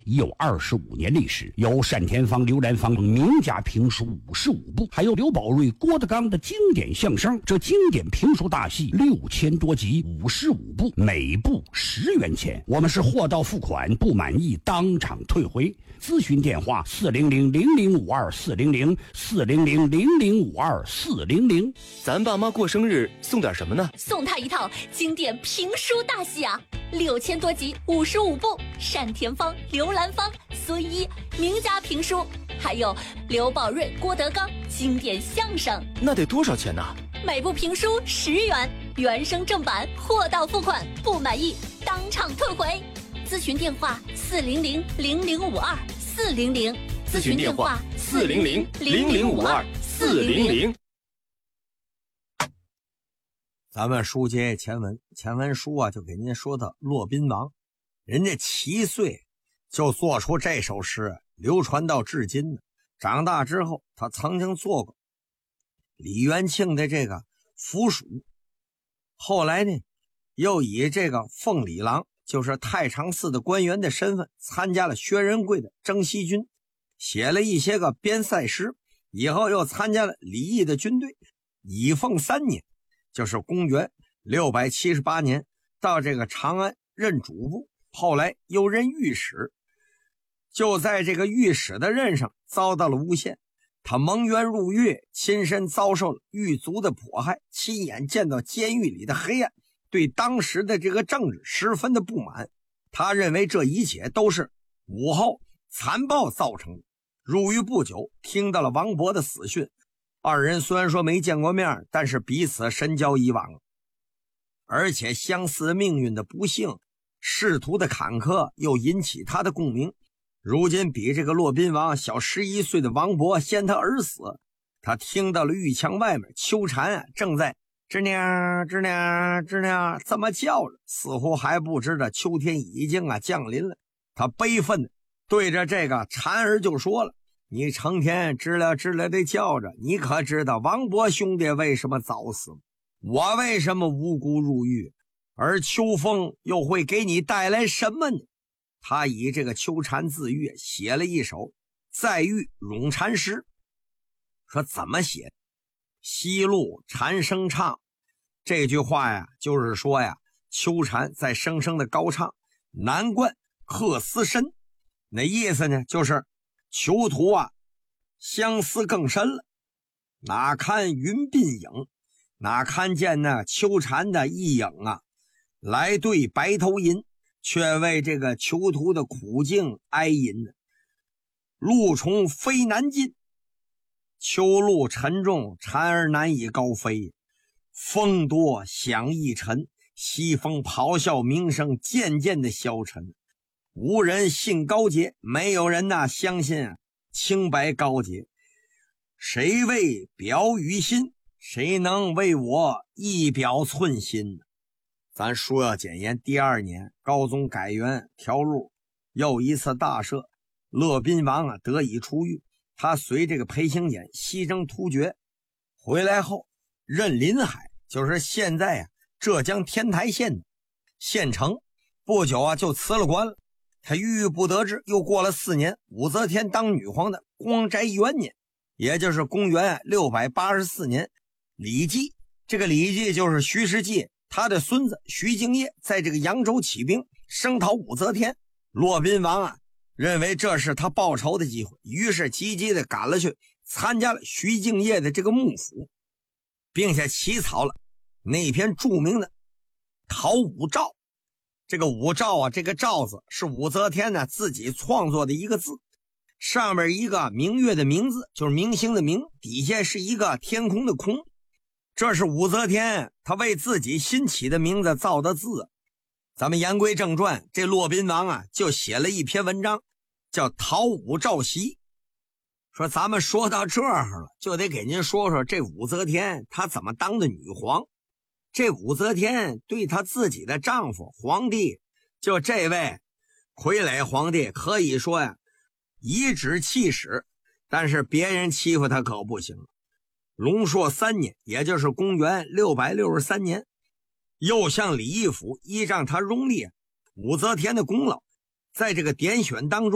已有25年历史，有单田芳、刘兰芳名家评书55部，还有刘宝瑞、郭德纲的经典相声。这经典评书大戏6000多集，55部，每部10元钱。我们是货到付款，不满意当场退回。咨询电话400-0052-400，400-0052-400。 咱爸妈过生日送点什么呢？ 送他一套经典评书大戏啊，6000多集，55部，单田芳、刘兰芳、孙一名家评书，还有刘宝瑞、郭德纲经典相声。 那得多少钱呢？ 每部评书10元，原声正版，货到付款，不满意当场退回。咨询电话400-0052-400， 咨询电话400-0052-400。 咱们书接前文，前文书啊就给您说的骆宾王，人家7岁就做出这首诗，流传到至今呢。长大之后，他曾经做过李元庆的这个府属，后来呢，又以这个奉礼郎，就是太常寺的官员的身份，参加了薛仁贵的征西军，写了一些个边塞诗，以后又参加了李毅的军队。以奉3年，就是公元678年，到这个长安任主簿，后来又任御史。就在这个御史的任上遭到了诬陷，他蒙冤入狱，亲身遭受了狱卒的迫害，亲眼见到监狱里的黑暗，对当时的这个政治十分的不满。他认为这一切都是武后残暴造成的。入狱不久，听到了王勃的死讯，二人虽然说没见过面，但是彼此深交以往，而且相似命运的不幸，仕途的坎坷又引起他的共鸣。如今比这个骆宾王小11岁的王勃先他而死，他听到了狱墙外面秋蝉正在吱娘吱娘吱娘这么叫着，似乎还不知道秋天已经降临了。他悲愤的对着这个蝉儿就说了，你成天吱了吱了的叫着，你可知道王勃兄弟为什么早死？我为什么无辜入狱？而秋风又会给你带来什么呢？他以这个秋蝉自喻写了一首再遇咏蝉诗，说怎么写？西路蝉声唱，这句话呀，就是说呀，秋蝉在声声的高唱，南冠客思深。那意思呢，就是囚徒相思更深了。哪看云鬓影，哪看见那秋蝉的一影来对白头吟，却为这个囚徒的苦境哀吟呢。路虫飞难进，秋路沉重，蝉儿难以高飞。风多响易沉，西风咆哮鸣声渐渐的消沉。无人信高洁，没有人相信清白高洁。谁为表于心？谁能为我一表寸心？咱书要简言，第2年高宗改元调入，又一次大赦，骆宾王得以出狱。他随这个裴行俭西征突厥，回来后任临海，就是现在浙江天台县的县城。不久就辞了官了。他郁郁不得志，又过了4年，武则天当女皇的光斋元年，也就是公元684年，李绩，这个李绩就是徐世绩他的孙子徐敬业，在这个扬州起兵声讨武则天。骆宾王认为这是他报仇的机会，于是急急的赶了去，参加了徐敬业的这个幕府，并且起草了那篇著名的讨武诏。这个武诏这个诏字是武则天自己创作的一个字，上面一个明月的明字，就是明星的明，底下是一个天空的空。这是武则天她为自己新起的名字造的字。咱们言归正传，这骆宾王就写了一篇文章叫《讨武诏檄》。说咱们说到这儿了，就得给您说说这武则天她怎么当的女皇。这武则天对她自己的丈夫皇帝，就这位傀儡皇帝，可以说颐指气使，但是别人欺负她可不行。隆朔3年，也就是公元663年，又向李义府依仗他拥立武则天的功劳，在这个点选当中